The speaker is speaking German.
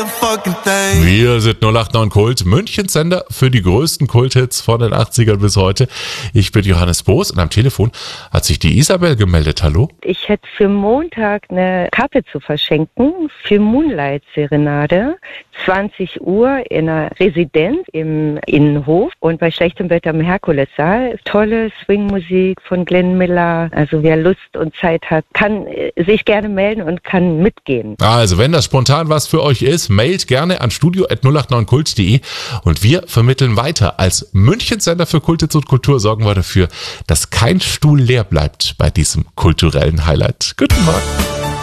motherfucking thing. Wir sind 089 Kult, Münchens Sender für die größten Kulthits von den 80ern bis heute. Ich bin Johannes Boos und am Telefon hat sich die Isabel gemeldet. Hallo? Ich hätte für Montag eine Karte zu verschenken für Moonlight Serenade. 20 Uhr in einer Residenz im Innenhof und bei schlechtem Wetter im Herkulessaal. Tolle Swingmusik von Glenn Miller. Also wer Lust und Zeit hat, kann sich gerne melden und kann mitgehen. Also wenn das spontan was für euch ist, mailt gerne an studio@089kult.de und wir vermitteln weiter. Als Münchens Sender für Kulthits und Kultur sorgen wir dafür, dass kein Stuhl leer bleibt bei diesem kulturellen Highlight. Guten Morgen.